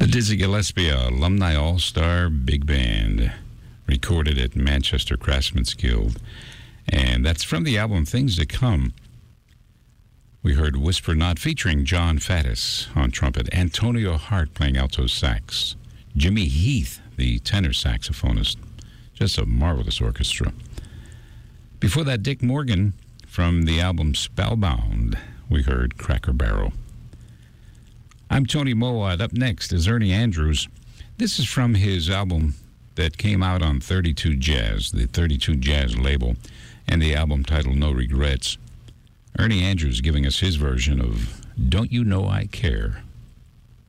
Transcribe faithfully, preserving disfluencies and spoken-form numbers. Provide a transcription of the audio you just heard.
Dizzy Gillespie, Alumni All-Star Big Band, recorded at Manchester Craftsmen's Guild. And that's from the album Things to Come. We heard Whisper Not, featuring John Faddis on trumpet, Antonio Hart playing alto sax, Jimmy Heath, the tenor saxophonist. Just a marvelous orchestra. Before that, Dick Morgan from the album Spellbound. We heard Cracker Barrel. I'm Tony Mowat. Up next is Ernie Andrews. This is from his album that came out on thirty-two Jazz, the thirty-two Jazz label, and the album titled No Regrets. Ernie Andrews giving us his version of Don't You Know I Care.